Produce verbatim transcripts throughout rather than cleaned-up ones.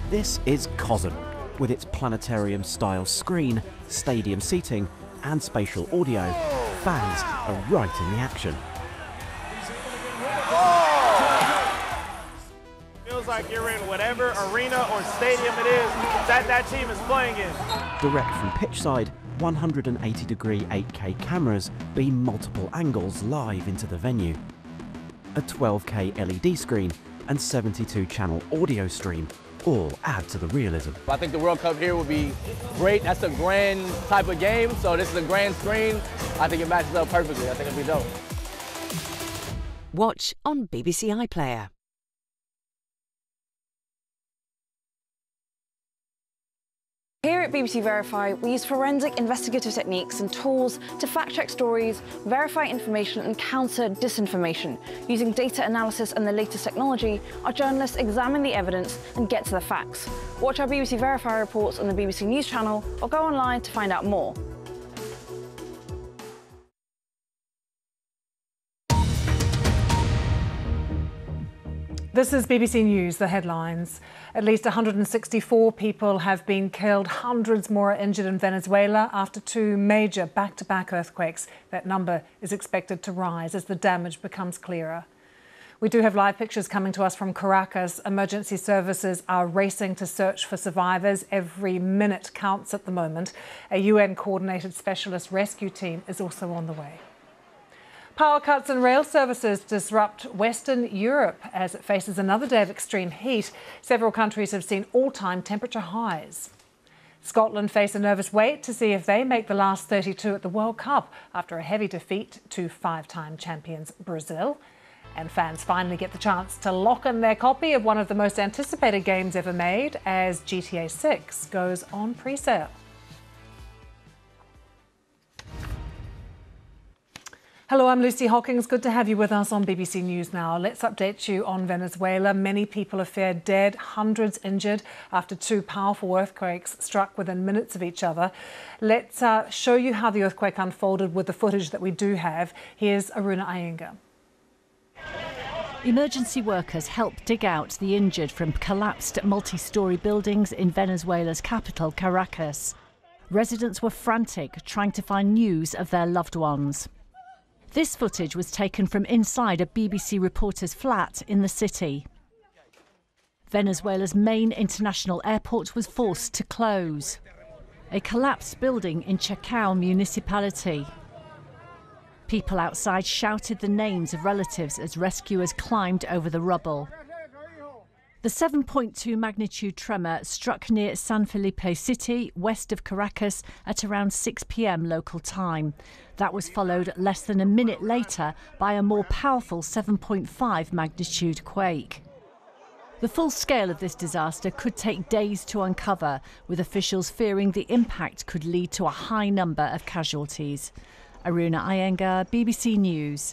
This is COSM, with its planetarium-style screen, stadium seating and spatial audio. Fans are right in the action. Feels like you're in whatever arena or stadium it is that that team is playing in. Direct from pitchside, one hundred eighty degree eight K cameras beam multiple angles live into the venue. A twelve K L E D screen and seventy-two channel audio stream all add to the realism. I think the World Cup here would be great. That's a grand type of game, so this is a grand screen. I think it matches up perfectly. I think it'll be dope. Watch on B B C iPlayer. Here at B B C Verify, we use forensic investigative techniques and tools to fact-check stories, verify information and counter disinformation. Using data analysis and the latest technology, our journalists examine the evidence and get to the facts. Watch our B B C Verify reports on the B B C News channel or go online to find out more. This is B B C News, the headlines. At least one hundred sixty-four people have been killed, hundreds more are injured in Venezuela after two major back-to-back earthquakes. That number is expected to rise as the damage becomes clearer. We do have live pictures coming to us from Caracas. Emergency services are racing to search for survivors. Every minute counts at the moment. A U N-coordinated specialist rescue team is also on the way. Power cuts and rail services disrupt Western Europe as it faces another day of extreme heat. Several countries have seen all-time temperature highs. Scotland face a nervous wait to see if they make the last thirty-two at the World Cup after a heavy defeat to five-time champions Brazil. And fans finally get the chance to lock in their copy of one of the most anticipated games ever made as G T A six goes on pre-sale. Hello, I'm Lucy Hawkins. Good to have you with us on B B C News Now. Let's update you on Venezuela. Many people are feared dead, hundreds injured after two powerful earthquakes struck within minutes of each other. Let's uh, show you how the earthquake unfolded with the footage that we do have. Here's Aruna Iyengar. Emergency workers helped dig out the injured from collapsed multi-storey buildings in Venezuela's capital, Caracas. Residents were frantic, trying to find news of their loved ones. This footage was taken from inside a B B C reporter's flat in the city. Venezuela's main international airport was forced to close. A collapsed building in Chacao municipality. People outside shouted the names of relatives as rescuers climbed over the rubble. The seven point two magnitude tremor struck near San Felipe City, west of Caracas, at around six p m local time. That was followed less than a minute later by a more powerful seven point five magnitude quake. The full scale of this disaster could take days to uncover, with officials fearing the impact could lead to a high number of casualties. Aruna Iyengar, B B C News.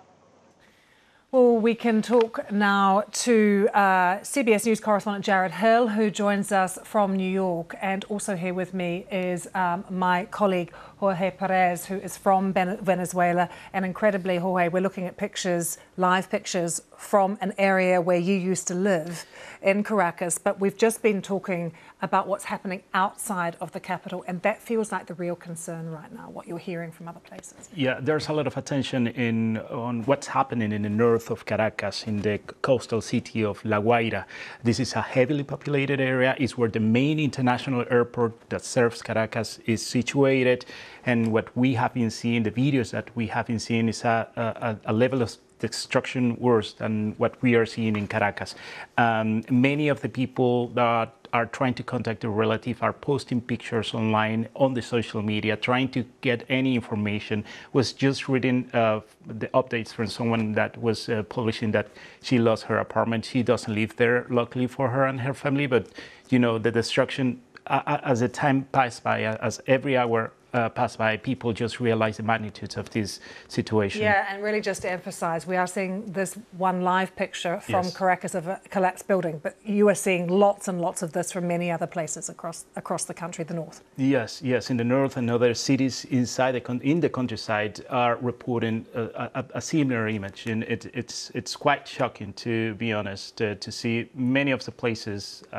Well, we can talk now to uh, C B S News correspondent Jared Hill, who joins us from New York. And also here with me is um, my colleague Jorge Perez, who is from Venezuela. And incredibly, Jorge, we're looking at pictures, live pictures from an area where you used to live in Caracas. But we've just been talking about what's happening outside of the capital. And that feels like the real concern right now, what you're hearing from other places. Yeah, there's a lot of attention in on what's happening in the north of Caracas, in the coastal city of La Guaira. This is a heavily populated area. It's where the main international airport that serves Caracas is situated. And what we have been seeing, the videos that we have been seeing, is a, a, a level of destruction worse than what we are seeing in Caracas. Um, many of the people that are trying to contact a relative are posting pictures online on the social media, trying to get any information. Was just reading uh, the updates from someone that was uh, publishing that she lost her apartment. She doesn't live there, luckily for her and her family, but you know, the destruction, uh, as the time passed by, as every hour Uh, pass by, people just realize the magnitude of this situation. Yeah, and really just to emphasize, we are seeing this one live picture from Yes. Caracas of a collapsed building, but you are seeing lots and lots of this from many other places across across the country, the north. Yes, yes, in the north and other cities inside the con in the countryside are reporting a, a, a similar image, and it, it's it's quite shocking, to be honest, uh, to see many of the places. Uh,